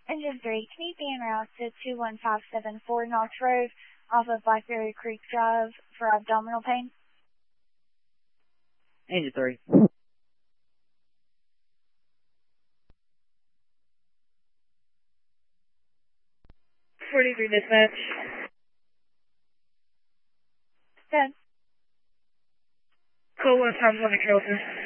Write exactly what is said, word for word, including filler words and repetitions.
Engine three, can you be en route to two one five seven four Knox Road off of Blackberry Creek Drive for abdominal pain? Engine three. forty-three dispatch. Good. Call one times on the Carrollton.